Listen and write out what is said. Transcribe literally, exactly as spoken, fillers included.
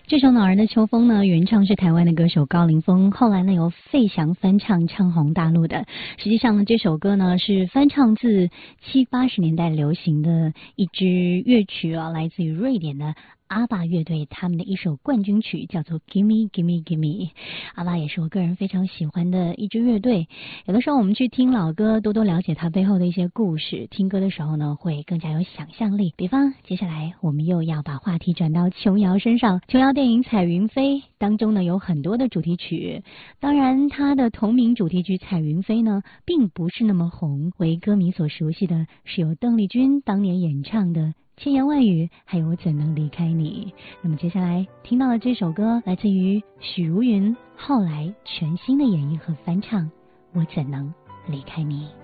这首《恼人的秋风》呢，原唱是台湾的歌手高凌风，后来呢由费翔翻唱唱红大陆的。实际上呢，这首歌呢是翻唱自七八十年代流行的一支乐曲啊，来自于瑞典的阿爸乐队他们的一首冠军曲，叫做 Gimme Gimme Gimme。 阿爸也是我个人非常喜欢的一支乐队。有的时候我们去听老歌，多多了解它背后的一些故事，听歌的时候呢会更加有想象力。比方接下来我们又要把话题转到琼瑶身上。琼瑶电影《彩云飞》当中呢有很多的主题曲，当然它的同名主题曲《彩云飞》呢并不是那么红，为歌迷所熟悉的是由邓丽君当年演唱的千言万语，还有我怎能离开你。那么接下来听到的这首歌来自于许茹芸后来全新的演绎和翻唱，我怎能离开你。